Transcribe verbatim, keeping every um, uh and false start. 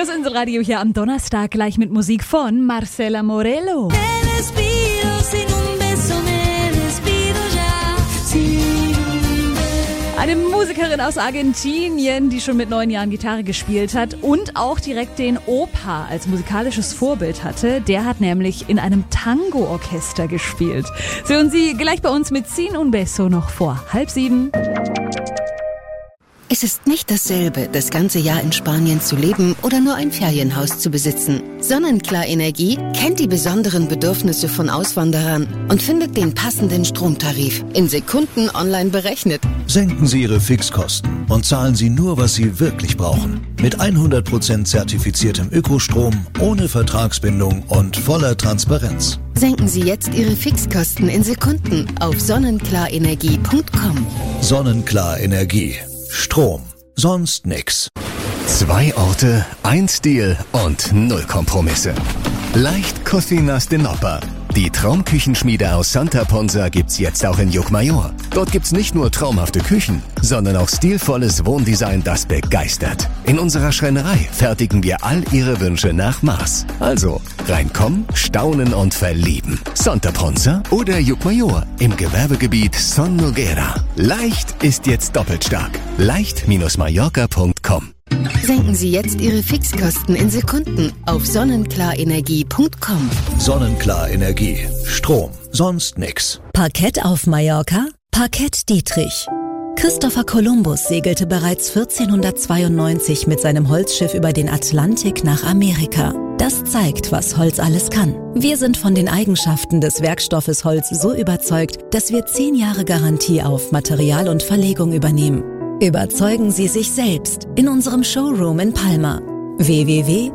Das Inselradio hier am Donnerstag gleich mit Musik von Marcela Morello. Eine Musikerin aus Argentinien, die schon mit neun Jahren Gitarre gespielt hat und auch direkt den Opa als musikalisches Vorbild hatte. Der hat nämlich in einem Tango-Orchester gespielt. Sie hören sie gleich bei uns mit Sin un Beso noch vor halb sieben. Es ist nicht dasselbe, das ganze Jahr in Spanien zu leben oder nur ein Ferienhaus zu besitzen. Sonnenklar Energie kennt die besonderen Bedürfnisse von Auswanderern und findet den passenden Stromtarif in Sekunden online berechnet. Senken Sie Ihre Fixkosten und zahlen Sie nur, was Sie wirklich brauchen. Mit hundert Prozent zertifiziertem Ökostrom, ohne Vertragsbindung und voller Transparenz. Senken Sie jetzt Ihre Fixkosten in Sekunden auf sonnenklarenergie punkt com. Sonnenklar Energie. Strom. Sonst nix. Zwei Orte, ein Stil und null Kompromisse. Leicht Cocinas de Nopper. Die Traumküchenschmiede aus Santa Ponsa gibt's jetzt auch in Llucmajor. Dort gibt's nicht nur traumhafte Küchen, sondern auch stilvolles Wohndesign, das begeistert. In unserer Schreinerei fertigen wir all Ihre Wünsche nach Maß. Also reinkommen, staunen und verlieben. Santa Ponsa oder Llucmajor im Gewerbegebiet Son Noguera. Leicht ist jetzt doppelt stark. leicht Mallorca punkt com. Senken Sie jetzt Ihre Fixkosten in Sekunden auf sonnenklarenergie punkt com. Sonnenklar Energie. Strom. Sonst nix. Parkett auf Mallorca? Parkett Dietrich. Christopher Columbus segelte bereits vierzehnhundertzweiundneunzig mit seinem Holzschiff über den Atlantik nach Amerika. Das zeigt, was Holz alles kann. Wir sind von den Eigenschaften des Werkstoffes Holz so überzeugt, dass wir zehn Jahre Garantie auf Material und Verlegung übernehmen. Überzeugen Sie sich selbst in unserem Showroom in Palma. w w w